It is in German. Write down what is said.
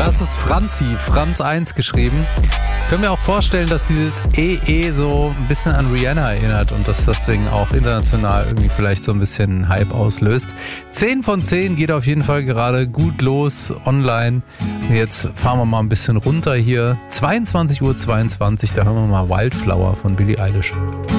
Das ist Franz 1 geschrieben. Können wir auch vorstellen, dass dieses EE so ein bisschen an Rihanna erinnert und dass das Ding auch international irgendwie vielleicht so ein bisschen Hype auslöst. 10 von 10 geht auf jeden Fall gerade gut los online. Jetzt fahren wir mal ein bisschen runter hier. 22:22 Uhr, da hören wir mal Wildflower von Billie Eilish.